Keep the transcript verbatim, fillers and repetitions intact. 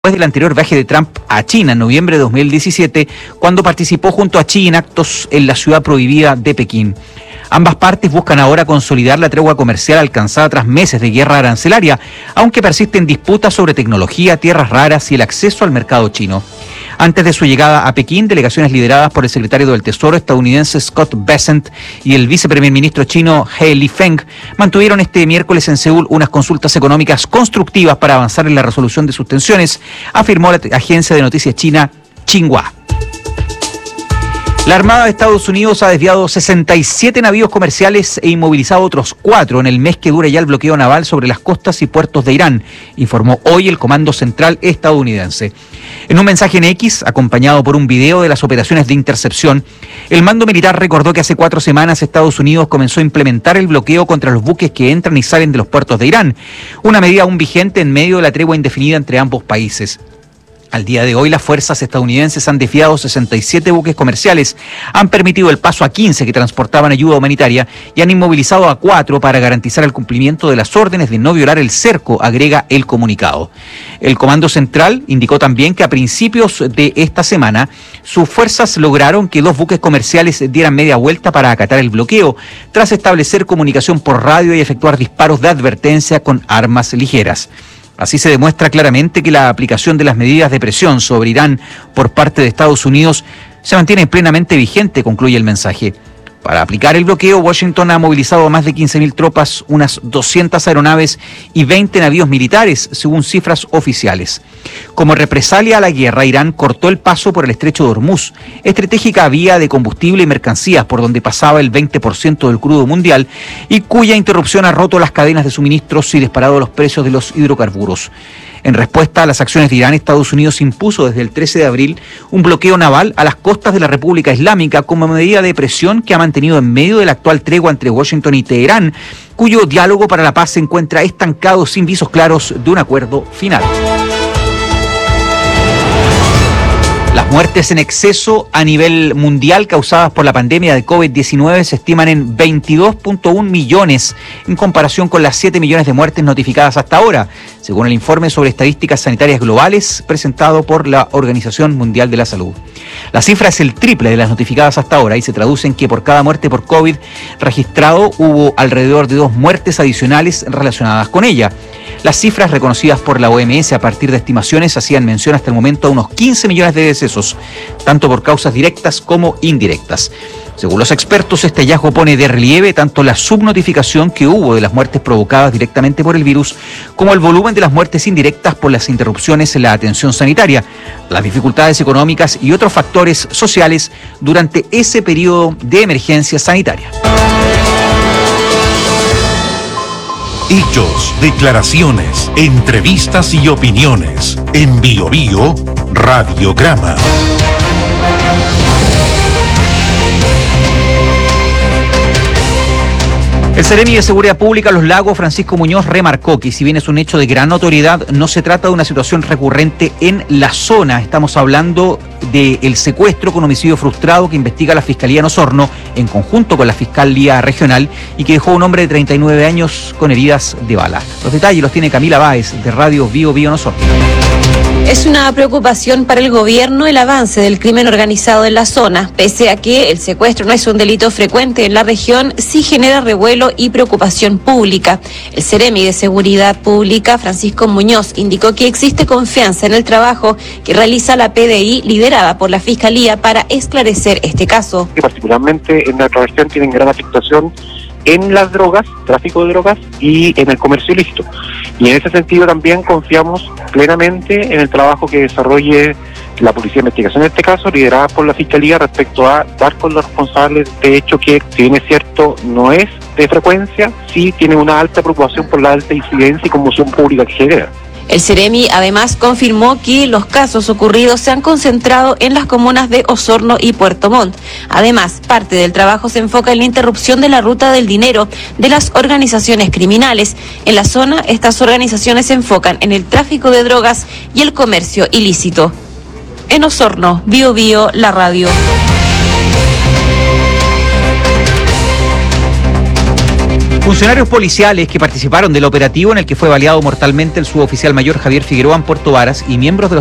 Después del anterior viaje de Trump a China en noviembre de dos mil diecisiete, cuando participó junto a Xi en actos en la ciudad prohibida de Pekín. Ambas partes buscan ahora consolidar la tregua comercial alcanzada tras meses de guerra arancelaria, aunque persisten disputas sobre tecnología, tierras raras y el acceso al mercado chino. Antes de su llegada a Pekín, delegaciones lideradas por el secretario del Tesoro estadounidense Scott Bessent y el viceprimer ministro chino He Lifeng mantuvieron este miércoles en Seúl unas consultas económicas constructivas para avanzar en la resolución de sus tensiones, afirmó la agencia de noticias china Xinhua. La Armada de Estados Unidos ha desviado sesenta y siete navíos comerciales e inmovilizado otros cuatro en el mes que dura ya el bloqueo naval sobre las costas y puertos de Irán, informó hoy el Comando Central estadounidense. En un mensaje en X, acompañado por un video de las operaciones de intercepción, el mando militar recordó que hace cuatro semanas Estados Unidos comenzó a implementar el bloqueo contra los buques que entran y salen de los puertos de Irán, una medida aún vigente en medio de la tregua indefinida entre ambos países. Al día de hoy, las fuerzas estadounidenses han desviado sesenta y siete buques comerciales, han permitido el paso a quince que transportaban ayuda humanitaria y han inmovilizado a cuatro para garantizar el cumplimiento de las órdenes de no violar el cerco, agrega el comunicado. El Comando Central indicó también que a principios de esta semana, sus fuerzas lograron que dos buques comerciales dieran media vuelta para acatar el bloqueo, tras establecer comunicación por radio y efectuar disparos de advertencia con armas ligeras. Así se demuestra claramente que la aplicación de las medidas de presión sobre Irán por parte de Estados Unidos se mantiene plenamente vigente, concluye el mensaje. Para aplicar el bloqueo, Washington ha movilizado a más de quince mil tropas, unas doscientas aeronaves y veinte navíos militares, según cifras oficiales. Como represalia a la guerra, Irán cortó el paso por el estrecho de Hormuz, estratégica vía de combustible y mercancías por donde pasaba el veinte por ciento del crudo mundial y cuya interrupción ha roto las cadenas de suministros y disparado los precios de los hidrocarburos. En respuesta a las acciones de Irán, Estados Unidos impuso desde el trece de abril un bloqueo naval a las costas de la República Islámica como medida de presión que ha mantenido en medio de la actual tregua entre Washington y Teherán, cuyo diálogo para la paz se encuentra estancado sin visos claros de un acuerdo final. Las muertes en exceso a nivel mundial causadas por la pandemia de COVID diecinueve se estiman en veintidós punto uno millones en comparación con las siete millones de muertes notificadas hasta ahora, según el informe sobre estadísticas sanitarias globales presentado por la Organización Mundial de la Salud. La cifra es el triple de las notificadas hasta ahora y se traduce en que por cada muerte por COVID registrado hubo alrededor de dos muertes adicionales relacionadas con ella. Las cifras reconocidas por la O M S a partir de estimaciones hacían mención hasta el momento a unos quince millones de decesos, tanto por causas directas como indirectas. Según los expertos, este hallazgo pone de relieve tanto la subnotificación que hubo de las muertes provocadas directamente por el virus, como el volumen de las muertes indirectas por las interrupciones en la atención sanitaria, las dificultades económicas y otros factores sociales durante ese periodo de emergencia sanitaria. Hechos, declaraciones, entrevistas y opiniones. En Bio Bio, Radiograma. El Seremi de Seguridad Pública Los Lagos, Francisco Muñoz, remarcó que si bien es un hecho de gran notoriedad, no se trata de una situación recurrente en la zona. Estamos hablando del secuestro con homicidio frustrado que investiga la Fiscalía en Osorno, en conjunto con la Fiscalía Regional, y que dejó a un hombre de treinta y nueve años con heridas de bala. Los detalles los tiene Camila Báez, de Radio Bio Bio en Osorno. Es una preocupación para el gobierno el avance del crimen organizado en la zona. Pese a que el secuestro no es un delito frecuente en la región, sí genera revuelo y preocupación pública. El Seremi de Seguridad Pública, Francisco Muñoz, indicó que existe confianza en el trabajo que realiza la P D I liderada por la Fiscalía para esclarecer este caso. Que particularmente en nuestra región tienen gran afectación en las drogas, tráfico de drogas y en el comercio ilícito. Y en ese sentido también confiamos plenamente en el trabajo que desarrolle la Policía de Investigación, en este caso, liderada por la Fiscalía, respecto a dar con los responsables de hecho que, si bien es cierto, no es de frecuencia, sí tiene una alta preocupación por la alta incidencia y conmoción pública que genera. El Seremi además confirmó que los casos ocurridos se han concentrado en las comunas de Osorno y Puerto Montt. Además, parte del trabajo se enfoca en la interrupción de la ruta del dinero de las organizaciones criminales. En la zona, estas organizaciones se enfocan en el tráfico de drogas y el comercio ilícito. En Osorno, Bio Bio, la radio. Funcionarios policiales que participaron del operativo en el que fue baleado mortalmente el suboficial mayor Javier Figueroa en Puerto Varas y miembros de los